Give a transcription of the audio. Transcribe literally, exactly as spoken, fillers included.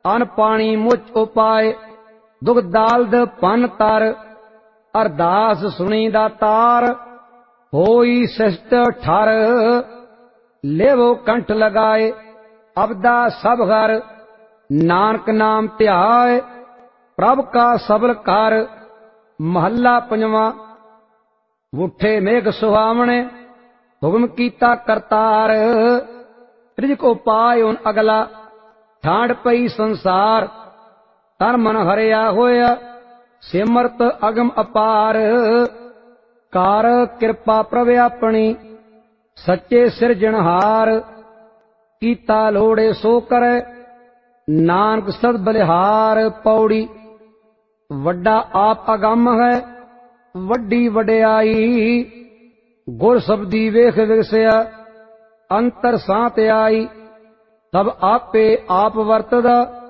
अन पानी मुच उपाय दुख दालद पन तर अरदास सुनी दातार होई सिष्ट ठर लेवो कंठ लगाए अबदा सब घर नानक नाम ध्याय प्रभ का सबल कर महला पंजवा उठे मेघ सुहावने हुक्म कीता करतार रिजक उपाय उन अगला ठांड पई संसार तन मन हरिया होया सिमरत अगम अपार कार कृपा प्रभ अपनी सच्चे सिरजनहार कीता लोड़े सो करे नानक सद बलिहार पौड़ी वड्डा आप अगम है वड्डी वड्याई गुर शब्दी वेख विगसिया अंतर सांत आई तब आपे आप वर्तदा